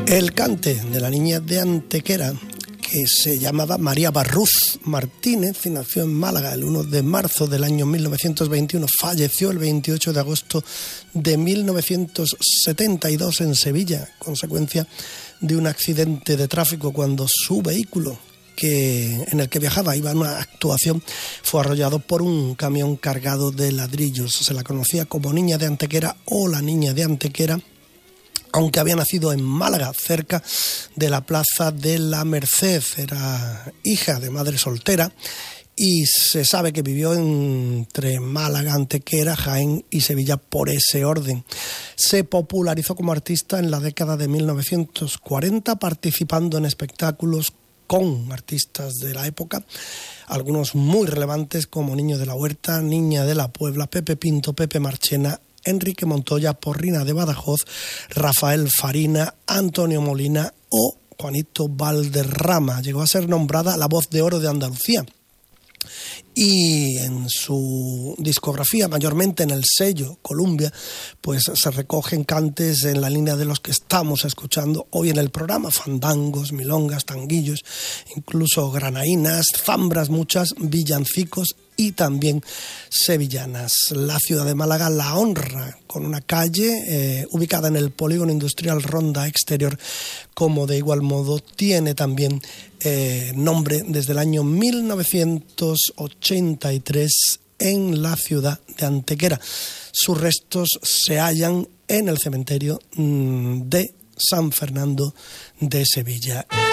El cante de la niña de Antequera, que se llamaba María Barrús Martínez, y nació en Málaga el 1 de marzo del año 1921, falleció el 28 de agosto de 1972 en Sevilla, consecuencia de un accidente de tráfico cuando su vehículo en el que viajaba, iba a una actuación, fue arrollado por un camión cargado de ladrillos. Se la conocía como Niña de Antequera o la Niña de Antequera, aunque había nacido en Málaga, cerca de la Plaza de la Merced. Era hija de madre soltera y se sabe que vivió entre Málaga, Antequera, Jaén y Sevilla por ese orden. Se popularizó como artista en la década de 1940, participando en espectáculos con artistas de la época, algunos muy relevantes como Niño de la Huerta, Niña de la Puebla, Pepe Pinto, Pepe Marchena, Enrique Montoya, Porrina de Badajoz, Rafael Farina, Antonio Molina o Juanito Valderrama. Llegó a ser nombrada la voz de oro de Andalucía. Y en su discografía, mayormente en el sello Columbia, pues se recogen cantes en la línea de los que estamos escuchando hoy en el programa: fandangos, milongas, tanguillos, incluso granaínas, zambras, muchas, villancicos y también sevillanas. La ciudad de Málaga la honra con una calle ubicada en el polígono industrial Ronda Exterior, como de igual modo tiene también nombre desde el año 1983 en la ciudad de Antequera. Sus restos se hallan en el cementerio de San Fernando de Sevilla.